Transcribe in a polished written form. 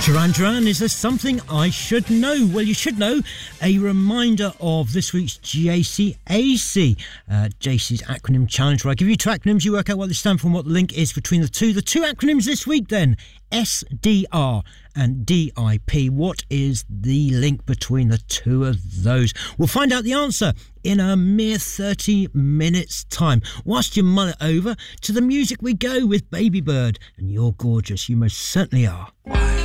Duran Duran, is there something I should know? Well, you should know. A reminder of this week's JCAC, JC's acronym challenge, where I give you two acronyms, you work out what they stand for and what the link is between the two. The two acronyms this week then, SDR and DIP. What is the link between the two of those? We'll find out the answer in a mere 30 minutes time. Whilst you mull it over, to the music we go with Baby Bird. And you're gorgeous, you most certainly are. Why?